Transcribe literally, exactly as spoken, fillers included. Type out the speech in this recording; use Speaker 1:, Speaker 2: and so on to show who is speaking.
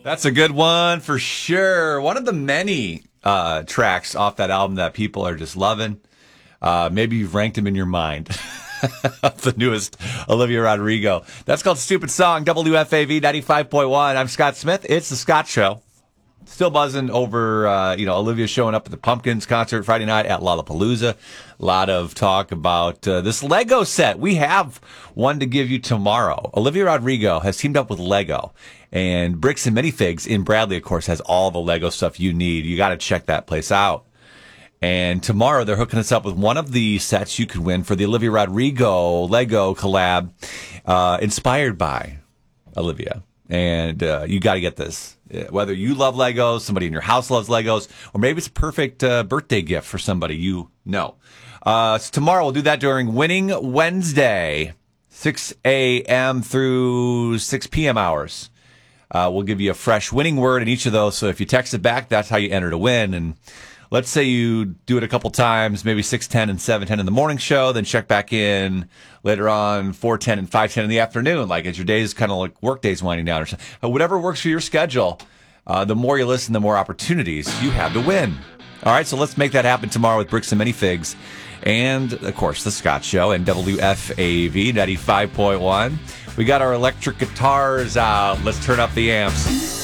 Speaker 1: That's a good one for sure. One of the many uh, tracks off that album that people are just loving. Uh, maybe you've ranked them in your mind. The newest Olivia Rodrigo. That's called Stupid Song, W F A V ninety-five point one. I'm Scott Smith. It's The Scott Show. Still buzzing over, uh, you know, Olivia showing up at the Pumpkins concert Friday night at Lollapalooza. A lot of talk about uh, this Lego set. We have one to give you tomorrow. Olivia Rodrigo has teamed up with Lego. And Bricks and Minifigs in Bradley, of course, has all the Lego stuff you need. You got to check that place out. And tomorrow they're hooking us up with one of the sets you could win for the Olivia Rodrigo Lego collab, uh, inspired by Olivia. And uh, you got to get this. Whether you love Legos, somebody in your house loves Legos, or maybe it's a perfect uh, birthday gift for somebody you know. Uh, so tomorrow we'll do that during Winning Wednesday, six a.m. through six p.m. hours. Uh, we'll give you a fresh winning word in each of those. So if you text it back, that's how you enter to win. And let's say you do it a couple times, maybe six ten and seven ten in the morning show, then check back in later on four ten and five ten in the afternoon, like as your days kind of like work days winding down or something. Uh, whatever works for your schedule, uh, the more you listen, the more opportunities you have to win. All right, so let's make that happen tomorrow with Bricks and Minifigs. And, of course, The Scott Show and W F A V ninety-five point one. We got our electric guitars out. Let's turn up the amps.